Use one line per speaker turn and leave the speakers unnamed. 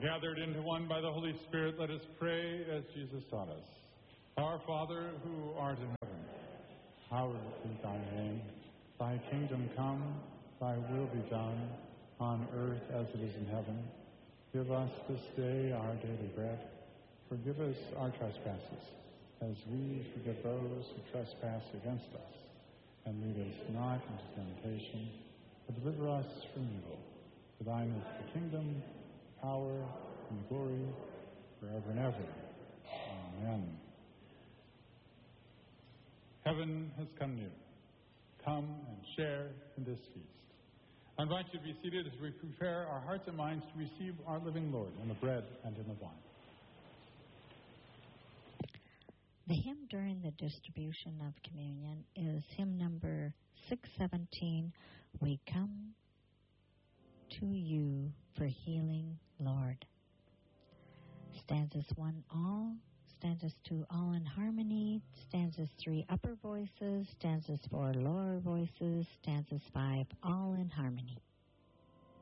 Gathered into one by the Holy Spirit, let us pray as Jesus taught us. Our Father, who art in heaven, hallowed be thy name. Thy kingdom come, thy will be done, on earth as it is in heaven. Give us this day our daily bread. Forgive us our trespasses, as we forgive those who trespass against us. And lead us not into temptation, but deliver us from evil. For thine is the kingdom, power, and glory, forever and ever. Amen. Heaven has come near. Come and share in this feast. I invite you to be seated as we prepare our hearts and minds to receive our living Lord in the bread and in the wine.
The hymn during the distribution of communion is hymn number 617, We Come to You for Healing, Lord. Stanzas 1 all, stanzas 2 all in harmony, stanzas 3 upper voices, stanzas 4 lower voices, stanzas 5 all in harmony.